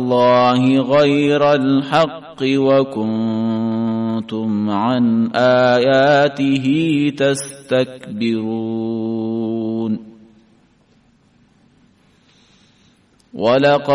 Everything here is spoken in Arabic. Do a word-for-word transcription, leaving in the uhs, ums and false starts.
الله غير الحق وكنتم عن آياته تستكبرون ولقد